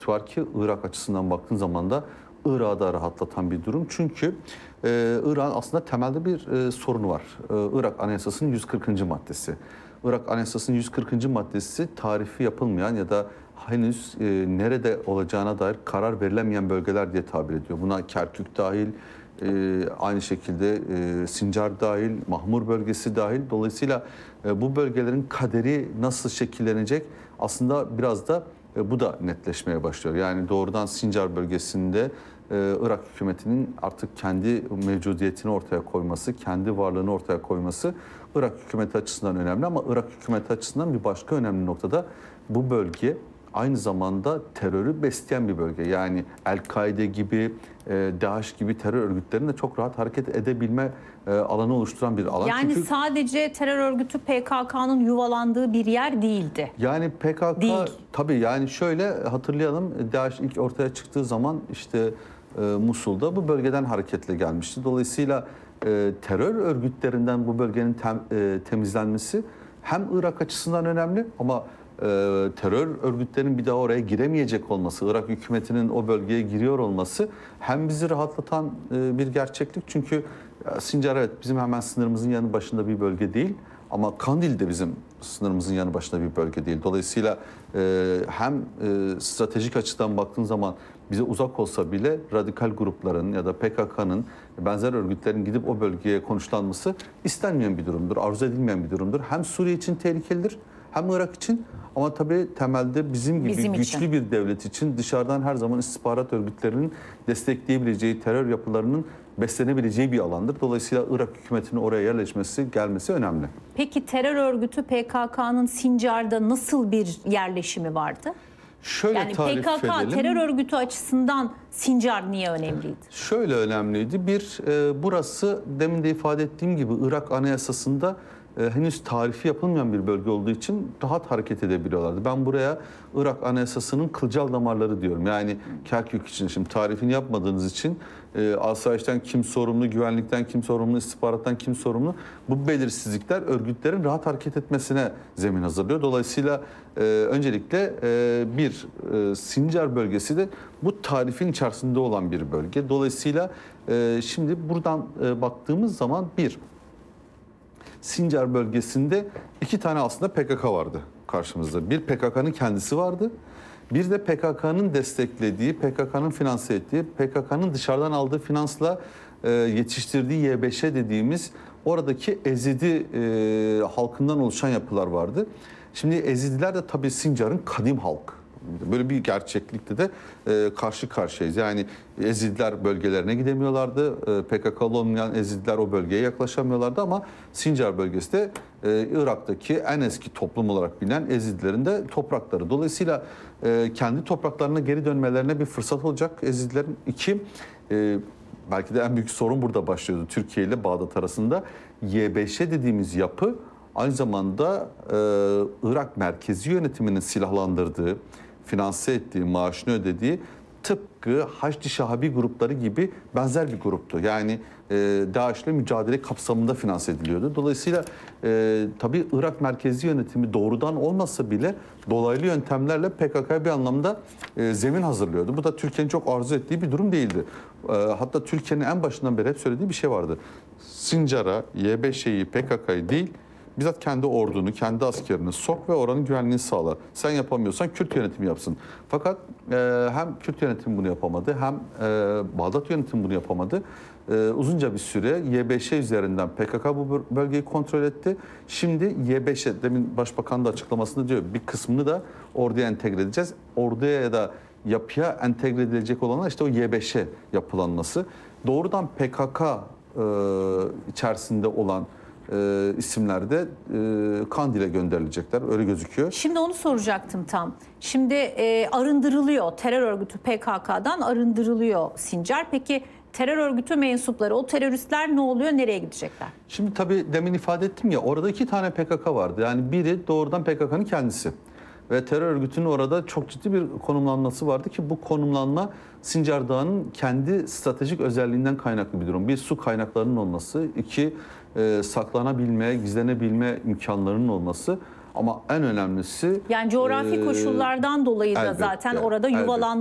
var ki Irak açısından baktığın zaman da Irak'ı da rahatlatan bir durum. Çünkü Irak'ın aslında temelde bir sorunu var. Irak Anayasası'nın 140. maddesi. Irak Anayasası'nın 140. maddesi tarifi yapılmayan ya da henüz nerede olacağına dair karar verilemeyen bölgeler diye tabir ediyor. Buna Kerkük dahil, aynı şekilde Sincar dahil, Mahmur bölgesi dahil. Dolayısıyla bu bölgelerin kaderi nasıl şekillenecek aslında biraz da bu da netleşmeye başlıyor. Yani doğrudan Sincar bölgesinde Irak hükümetinin artık kendi mevcudiyetini ortaya koyması, kendi varlığını ortaya koyması Irak hükümeti açısından önemli. Ama Irak hükümeti açısından bir başka önemli noktada bu bölge aynı zamanda terörü besleyen bir bölge. Yani El-Kaide gibi, DAEŞ gibi terör örgütlerinin de çok rahat hareket edebilme alanı oluşturan bir alan. Yani çünkü sadece terör örgütü PKK'nın yuvalandığı bir yer değildi. yani PKK Değil. tabii yani şöyle hatırlayalım, DAEŞ ilk ortaya çıktığı zaman işte Musul'da bu bölgeden hareketle gelmişti. Dolayısıyla terör örgütlerinden bu bölgenin temizlenmesi hem Irak açısından önemli ama terör örgütlerinin bir daha oraya giremeyecek olması, Irak hükümetinin o bölgeye giriyor olması hem bizi rahatlatan bir gerçeklik. Çünkü Sincar evet bizim hemen sınırımızın yanı başında bir bölge değil ama Kandil de bizim sınırımızın yanı başında bir bölge değil. Dolayısıyla hem stratejik açıdan baktığın zaman bize uzak olsa bile radikal grupların ya da PKK'nın benzer örgütlerin gidip o bölgeye konuşlanması istenmeyen bir durumdur, arzu edilmeyen bir durumdur. Hem Suriye için tehlikelidir hem Irak için ama tabii temelde bizim gibi Bizim güçlü için. bir devlet için dışarıdan her zaman istihbarat örgütlerinin destekleyebileceği, terör yapılarının beslenebileceği bir alandır. Dolayısıyla Irak hükümetinin oraya yerleşmesi, gelmesi önemli. Peki terör örgütü PKK'nın Sincar'da nasıl bir yerleşimi vardı? Şöyle Yani tarif PKK edelim. terör örgütü açısından Sincar niye önemliydi? Şöyle önemliydi. Burası demin de ifade ettiğim gibi Irak Anayasası'nda henüz tarifi yapılmayan bir bölge olduğu için rahat hareket edebiliyorlardı. Ben buraya Irak Anayasası'nın kılcal damarları diyorum. Yani Kerkük için şimdi tarifini yapmadığınız için asayişten kim sorumlu, güvenlikten kim sorumlu, istihbarattan kim sorumlu? Bu belirsizlikler örgütlerin rahat hareket etmesine zemin hazırlıyor. Dolayısıyla öncelikle Sincar bölgesi de bu tarifin içerisinde olan bir bölge. Dolayısıyla şimdi buradan baktığımız zaman Sincar bölgesinde iki tane aslında PKK vardı karşımızda. Bir PKK'nın kendisi vardı. Bir de PKK'nın desteklediği, PKK'nın finanse ettiği, PKK'nın dışarıdan aldığı finansla yetiştirdiği Y5'e dediğimiz oradaki Ezidi halkından oluşan yapılar vardı. Şimdi Ezidiler de tabii Sincar'ın kadim halk. Böyle bir gerçeklikte de karşı karşıyayız. Yani Ezidiler bölgelerine gidemiyorlardı. PKK'lı olmayan Ezidiler o bölgeye yaklaşamıyorlardı ama Sincar bölgesi de Irak'taki en eski toplum olarak bilinen Ezidilerin de toprakları. Dolayısıyla kendi topraklarına geri dönmelerine bir fırsat olacak Ezidilerin. Belki de en büyük sorun burada başlıyordu Türkiye ile Bağdat arasında. Y5'e dediğimiz yapı aynı zamanda Irak merkezi yönetiminin silahlandırdığı, finanse ettiği, maaşını ödediği tıpkı Haçlı Şahabi grupları gibi benzer bir gruptu. Yani DAEŞ'le mücadele kapsamında finanse ediliyordu. Dolayısıyla tabii Irak merkezi yönetimi doğrudan olmasa bile dolaylı yöntemlerle PKK'ya bir anlamda zemin hazırlıyordu. Bu da Türkiye'nin çok arzu ettiği bir durum değildi. Hatta Türkiye'nin en başından beri hep söylediği bir şey vardı. Sincar'a, Y5'yi, PKK'yı değil, bizzat kendi ordunu, kendi askerini sok ve oranın güvenliğini sağla. Sen yapamıyorsan Kürt yönetimi yapsın. Fakat hem Kürt yönetimi bunu yapamadı hem Bağdat yönetimi bunu yapamadı. Uzunca bir süre Y5'e üzerinden PKK bu bölgeyi kontrol etti. Şimdi Y5'e, demin Başbakan da açıklamasında diyor, bir kısmını da orduya entegre edeceğiz. Orduya ya da yapıya entegre edilecek olan işte o Y5'e yapılanması. Doğrudan PKK içerisinde olan isimler de Kandil'e gönderilecekler. Öyle gözüküyor. Şimdi onu soracaktım tam. Şimdi arındırılıyor, terör örgütü PKK'dan arındırılıyor Sincar. Peki terör örgütü mensupları, o teröristler ne oluyor, nereye gidecekler? Şimdi tabii demin ifade ettim ya, orada iki tane PKK vardı. Yani biri doğrudan PKK'nın kendisi. Ve terör örgütünün orada çok ciddi bir konumlanması vardı ki bu konumlanma Sincar Dağı'nın kendi stratejik özelliğinden kaynaklı bir durum. Bir, su kaynaklarının olması. İki, saklanabilme, gizlenebilme imkanlarının olması. Ama en önemlisi Yani coğrafi koşullardan dolayı da elbette, zaten orada elbette. yuvalanmış